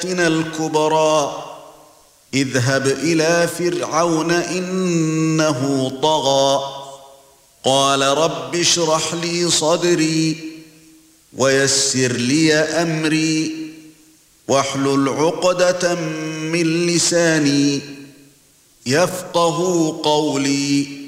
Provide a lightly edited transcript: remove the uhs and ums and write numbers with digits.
آياتنا الكبرى اذهب إلى فرعون إنه طغى قال رب اشرح لي صدري ويسر لي أمري واحلل عقدة من لساني يفقهوا قولي